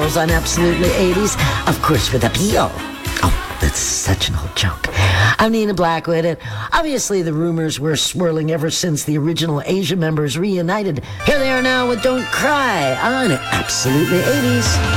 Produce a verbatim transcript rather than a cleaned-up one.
girls on Absolutely eighties. Of course, with a P O. Oh, that's such an old joke. I'm Nina Blackwood, and obviously the rumors were swirling ever since the original Asia members reunited. Here they are now with Don't Cry on Absolutely eighties.